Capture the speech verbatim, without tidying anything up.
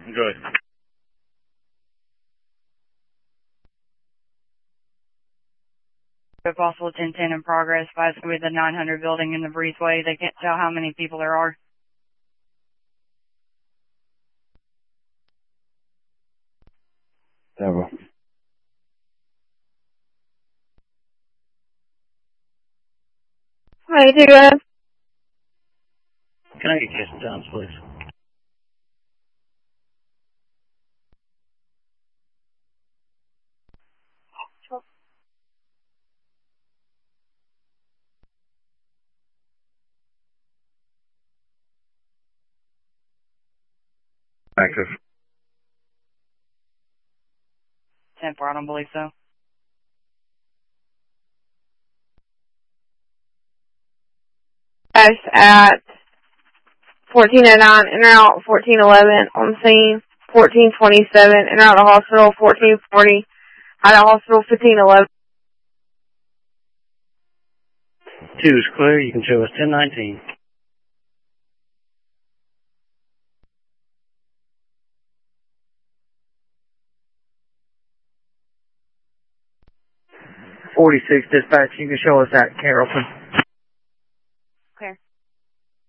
Enjoy. If possible, ten ten in progress. Five with the nine hundred building in the breezeway. They can't tell how many people there are. Several. Hey, two guys. Can I get Kirsten Johns, please? Active. ten four, I don't believe so. Guys at fourteen oh nine, in or out fourteen eleven on scene, fourteen twenty-seven, in or out of hospital, fourteen forty, out of hospital, fifteen eleven. Two is clear. You can show us ten nineteen. forty-six dispatch, you can show us at Carrollton.